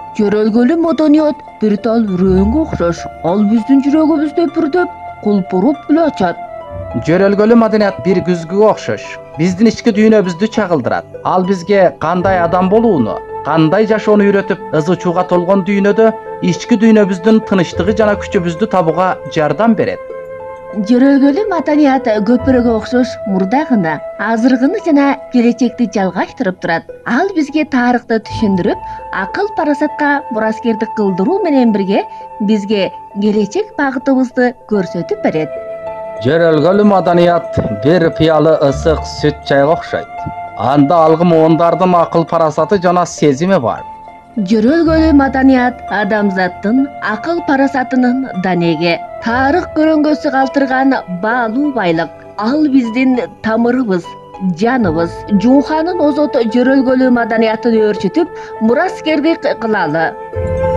Жөрөлгөлүү маданият бир тал үрөөнгө окшош. Ал биздин жүрөгүбүздө пүрдөп, кулпуруп эле ачат. Жөрөлгөлүү маданият бир күзгүгө окшош. Биздин ички дүйнөбүздү чагылдырат. Ал бизге кандай адам болууну, кандай жашоону үйрөтүп, ыз чууга толгон дүйнөдө ички дүйнөбүздүн тынычтыгы жана күчүбүздү табууга жардам берет. Жөрөлгөлүү маданият көпүрөгө окшош мурдагыны, азыркыны жана келечекти жалгаштырып турат. Ал бизге тарыхты түшүндүрүп, акыл парасатка мураскердик кылдыруу менен бирге бизге келечек багытыбызды көрсөтүп берет. Жөрөлгөлүү маданият бир пыялы ысык сүт чайга окшойт. Анда алгы муундардын акыл парасаты жана сезими бар. Жөрөлгөлүү маданият адамзаттын акыл парасатынын данеги, тарых көрөңгөсү калтырган баалуу байлык. Ал биздин тамырыбыз, жаныбыз. Жууханын озот жөрөлгөлүү маданиятын өөрчүтүп, мураскердик кылалы.